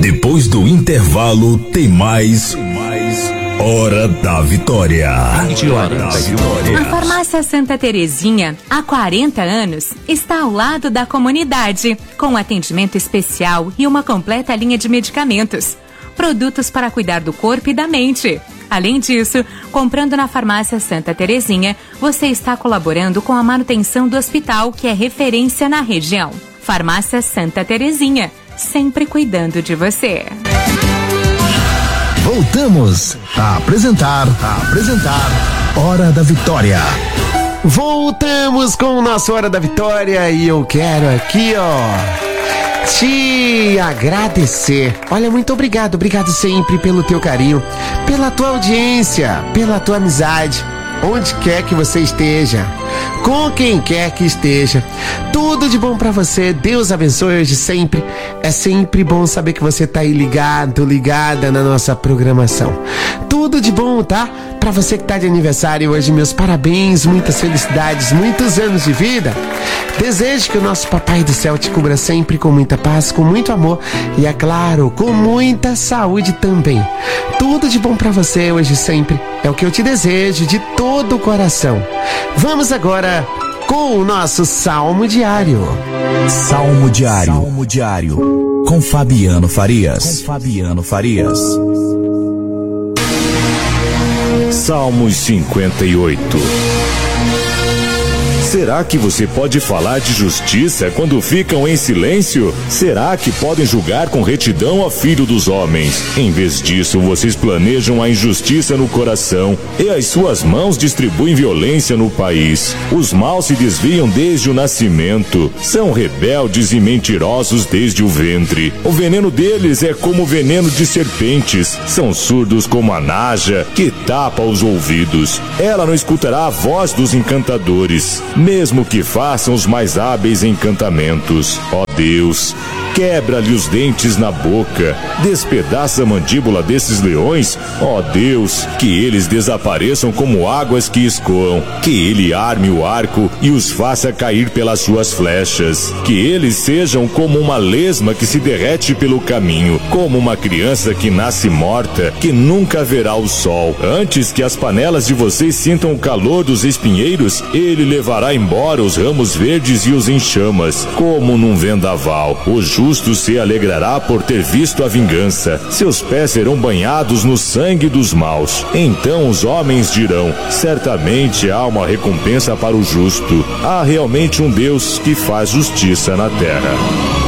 Depois do intervalo, tem mais Hora da Vitória. A Farmácia Santa Terezinha, há 40 anos, está ao lado da comunidade, com atendimento especial e uma completa linha de medicamentos. Produtos para cuidar do corpo e da mente. Além disso, comprando na Farmácia Santa Terezinha, você está colaborando com a manutenção do hospital, que é referência na região. Farmácia Santa Terezinha, sempre cuidando de você. Voltamos a apresentar Hora da Vitória. Voltamos com o nosso Hora da Vitória e eu quero aqui, te agradecer. Olha, muito obrigado sempre pelo teu carinho, pela tua audiência, pela tua amizade, onde quer que você esteja, com quem quer que esteja. Tudo de bom pra você. Deus abençoe hoje sempre. É sempre bom saber que você tá aí ligada na nossa programação. Tudo de bom, tá? Pra você que tá de aniversário hoje, meus parabéns, muitas felicidades, muitos anos de vida. Desejo que o nosso Papai do Céu te cubra sempre com muita paz, com muito amor e, é claro, com muita saúde também. Tudo de bom pra você hoje sempre. É o que eu te desejo de todo o coração. Vamos agora com o nosso Salmo Diário. Salmo Diário. Com Fabiano Farias. Salmos 58. Será que você pode falar de justiça quando ficam em silêncio? Será que podem julgar com retidão ao filho dos homens? Em vez disso, vocês planejam a injustiça no coração e as suas mãos distribuem violência no país. Os maus se desviam desde o nascimento, são rebeldes e mentirosos desde o ventre. O veneno deles é como o veneno de serpentes, são surdos como a naja que tapa os ouvidos. Ela não escutará a voz dos encantadores, mesmo que façam os mais hábeis encantamentos. Ó Deus, quebra-lhe os dentes na boca, despedaça a mandíbula desses leões. Ó Deus, que eles desapareçam como águas que escoam, que ele arme o arco e os faça cair pelas suas flechas, que eles sejam como uma lesma que se derrete pelo caminho, como uma criança que nasce morta, que nunca verá o sol. Antes que as panelas de vocês sintam o calor dos espinheiros, ele levará embora os ramos verdes e os enxamas, como num vendaval. O justo se alegrará por ter visto a vingança. Seus pés serão banhados no sangue dos maus. Então os homens dirão: certamente há uma recompensa para o justo. Há realmente um Deus que faz justiça na terra.